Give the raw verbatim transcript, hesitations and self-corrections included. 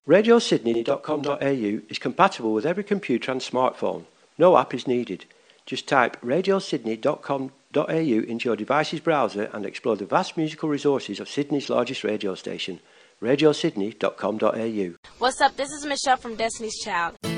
radio sydney dot com dot a u is compatible with every computer and smartphone. No app is needed. Just type radio sydney dot com dot a u into your device's browser and explore the vast musical resources of Sydney's largest radio station, radio sydney dot com dot a u. What's up? This is Michelle from Destiny's Child.